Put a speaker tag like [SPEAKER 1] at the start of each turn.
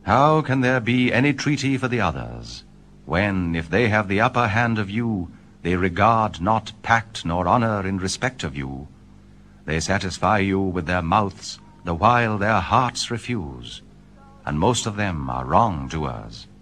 [SPEAKER 1] How can there be any treaty for the others, when, if they have the upper hand of you, they regard not pact nor honor in respect of you? They satisfy you with their mouths, the while their hearts refuse, and most of them are wrongdoers.